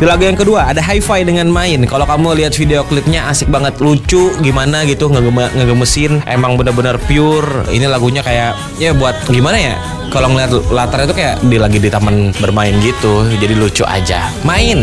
Di lagu yang kedua ada Hi-Fi dengan Main. Kalau kamu lihat video klipnya asik banget, lucu gimana gitu, ngegemesin. Emang bener-bener pure. Ini lagunya kayak ya buat gimana ya? Kalau ngeliat latar itu kayak lagi di taman bermain gitu, jadi lucu aja. Main.